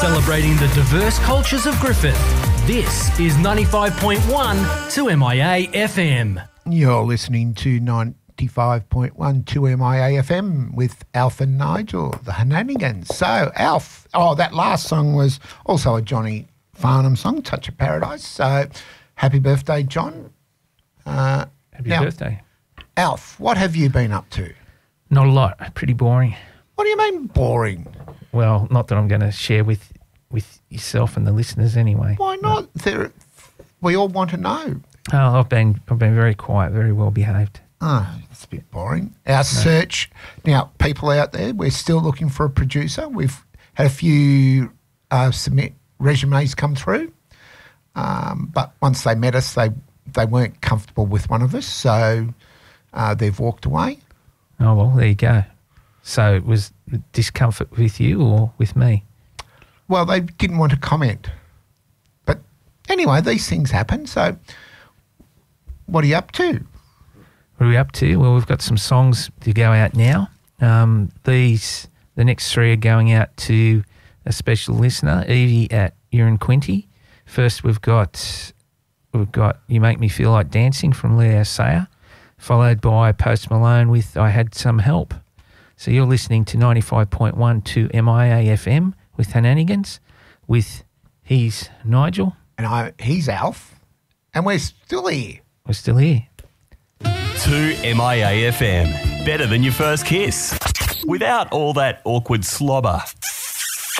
Celebrating the diverse cultures of Griffith. This is 95.1 2MIA FM. You're listening to 95.1 2MIA FM with Alf and Nigel, the Hananigans. So, Alf, that last song was also a Johnny Farnham song, Touch of Paradise. So, happy birthday, John. Happy birthday. Alf, what have you been up to? Not a lot. Pretty boring. What do you mean boring? Well, not that I'm going to share with yourself and the listeners anyway. Why not? We all want to know. Oh, I've been very quiet, very well behaved. Oh, it's a bit boring. Our search, now, people out there, we're still looking for a producer. We've had a few submit resumes come through, but once they met us, they weren't comfortable with one of us, so they've walked away. Oh, well, there you go. So it was discomfort with you or with me? Well, they didn't want to comment. But anyway, these things happen. So what are you up to? What are we up to? Well, we've got some songs to go out now. The next three are going out to a special listener, Evie at Uranquinty. First, we've got You Make Me Feel Like Dancing from Leo Sayer, followed by Post Malone with I Had Some Help. So you're listening to 95.1 to MIA FM with Hananigans, with he's Nigel. And he's Alf. And we're still here. We're still here. 2MIA FM. Better than your first kiss. Without all that awkward slobber.